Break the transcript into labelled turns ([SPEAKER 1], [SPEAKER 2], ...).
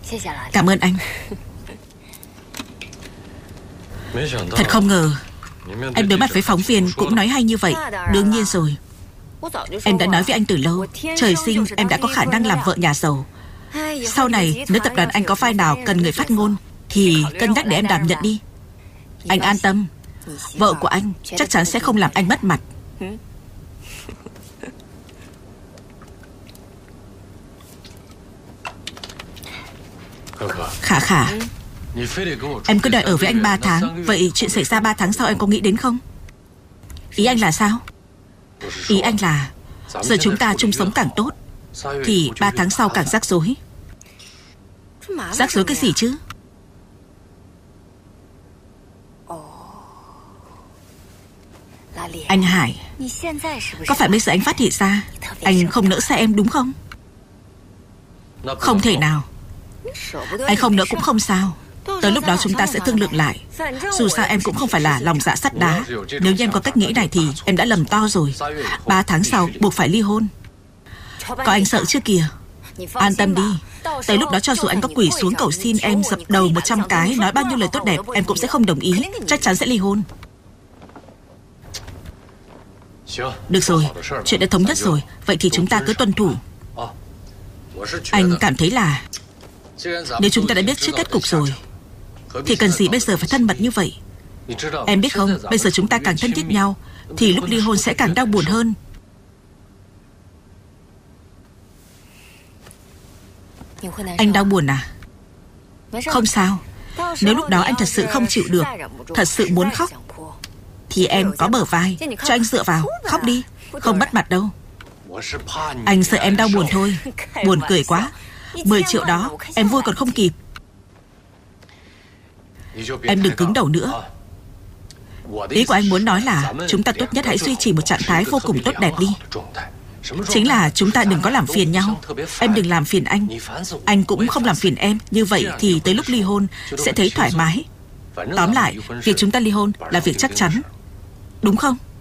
[SPEAKER 1] Cảm ơn anh. Thật không ngờ em đối mặt với phóng viên cũng nói hay như vậy. Đương nhiên rồi. Em đã nói với anh từ lâu, trời sinh em đã có khả năng làm vợ nhà giàu. Sau này nếu tập đoàn anh có vai nào cần người phát ngôn thì cân nhắc để em đảm nhận đi. Anh an tâm, vợ của anh chắc chắn sẽ không làm anh mất mặt. Khả, em cứ đòi ở với anh 3 tháng. Vậy chuyện xảy ra 3 tháng sau em có nghĩ đến không? Ý anh là sao? Ý anh là giờ chúng ta chung sống càng tốt thì 3 tháng sau càng rắc rối. Rắc rối cái gì chứ? Anh Hải, có phải bây giờ anh phát hiện ra anh không nỡ xa em đúng không? Không thể nào. Anh không nỡ cũng không sao. Tới lúc đó chúng ta sẽ thương lượng lại. Dù sao em cũng không phải là lòng dạ sắt đá. Nếu như em có cách nghĩ này thì em đã lầm to rồi. 3 tháng sau buộc phải ly hôn. Có anh sợ chưa kìa. An tâm đi. Tới lúc đó cho dù anh có quỳ xuống cầu xin em dập đầu 100 cái, nói bao nhiêu lời tốt đẹp, em cũng sẽ không đồng ý. Chắc chắn sẽ ly hôn. Được rồi, chuyện đã thống nhất rồi. Vậy thì chúng ta cứ tuân thủ. Anh cảm thấy là nếu chúng ta đã biết trước kết cục rồi thì cần gì bây giờ phải thân mật như vậy. Em biết không, bây giờ chúng ta càng thân thiết nhau thì lúc ly hôn sẽ càng đau buồn hơn. Anh đau buồn à? Không sao. Nếu lúc đó anh thật sự không chịu được, thật sự muốn khóc, thì em có bờ vai cho anh dựa vào. Khóc đi, không mất mặt đâu. Anh sợ em đau buồn thôi. Buồn cười quá. 10 triệu đó em vui còn không kịp. Em đừng cứng đầu nữa. Ý của anh muốn nói là chúng ta tốt nhất hãy duy trì một trạng thái vô cùng tốt đẹp đi. Chính là chúng ta đừng có làm phiền nhau. Em đừng làm phiền anh cũng không làm phiền em. Như vậy thì tới lúc ly hôn sẽ thấy thoải mái. Tóm lại, việc chúng ta ly hôn là việc chắc chắn, đúng không?